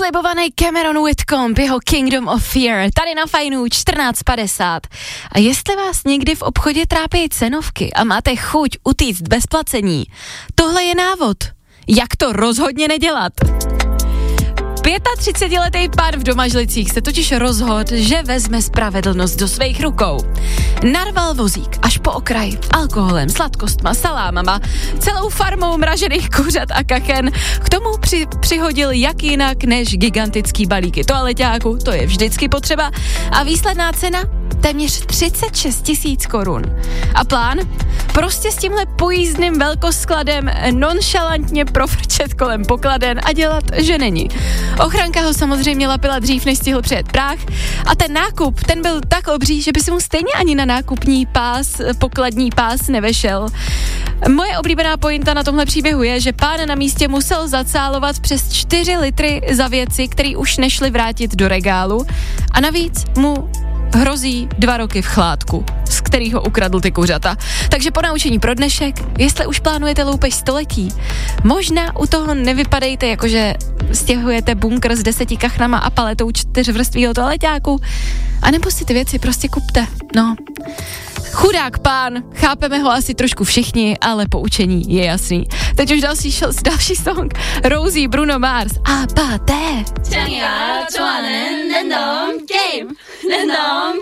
Slibovaný Cameron Whitcomb, jeho Kingdom of Fear, tady na Fajnu 14:50. A jestli vás někdy v obchodě trápí cenovky a máte chuť utíct bez placení, tohle je návod, jak to rozhodně nedělat. 35letý pán v Domažlicích se totiž rozhodl, že vezme spravedlnost do svých rukou. Narval vozík až po okraj alkoholem, sladkostma, salámama, celou farmou mražených kuřat a kachen. K tomu přihodil jak jinak než gigantický balíky toaleťáku, to je vždycky potřeba. A výsledná cena? Téměř 36 000 korun. A plán? Prostě s tímhle pojízdným velkoskladem nonšalantně profrčet kolem pokladen a dělat, že není. Ochranka ho samozřejmě lapila dřív, než stihl přejet práh a ten nákup, ten byl tak obří, že by si mu stejně ani na nákupní pás, pokladní pás nevešel. Moje oblíbená pointa na tomhle příběhu je, že pán na místě musel zacálovat přes 4 litry za věci, které už nešly vrátit do regálu a navíc mu hrozí 2 roky v chládku, z kterého ukradl ty kuřata. Takže ponaučení pro dnešek, jestli už plánujete loupež století, možná u toho nevypadejte, jakože stěhujete bunkr s 10 kachnama a paletou 4vrstvýho toaleťáku, anebo si ty věci prostě kupte. No, chudák pán, chápeme ho asi trošku všichni, ale poučení je jasný. Teď už další song, Rosie, Bruno Mars a Paté.